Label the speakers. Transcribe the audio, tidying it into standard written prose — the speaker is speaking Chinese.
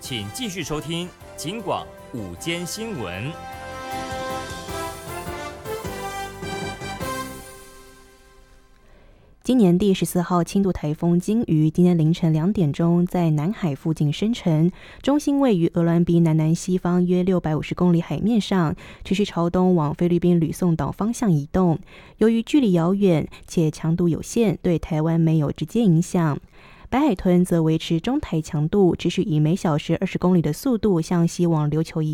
Speaker 1: 请继续收听警广午间新闻。
Speaker 2: 今年第14号轻度台风鲸鱼今天凌晨2点钟在南海附近生成，中心位于鹅銮鼻南西方约650公里海面上，持续朝东往菲律宾吕宋岛方向移动。由于距离遥远且强度有限，对台湾没有直接影响。白海豚则维持中台强度，持续以每小时20公里的速度向西往琉球移